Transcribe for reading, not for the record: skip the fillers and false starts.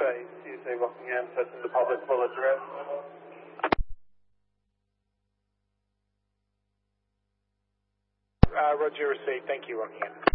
Tuesday, Rockingham, person the public full address. Roger, say thank you, Rockingham.